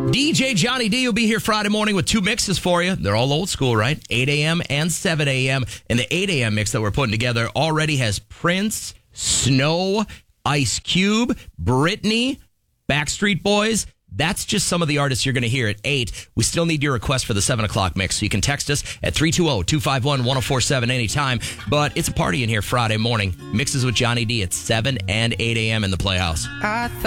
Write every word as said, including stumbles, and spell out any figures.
D J Johnny D will be here Friday morning with two mixes for you. They're all old school, right? eight a.m. and seven a.m. And the eight a.m. mix that we're putting together already has Prince, Snow, Ice Cube, Britney, Backstreet Boys. That's just some of the artists you're going to hear at eight. We still need your request for the seven o'clock mix, so you can text us at three two zero, two five one, one zero four seven anytime. But it's a party in here Friday morning. Mixes with Johnny D at seven and eight a.m. in the Playhouse. I thought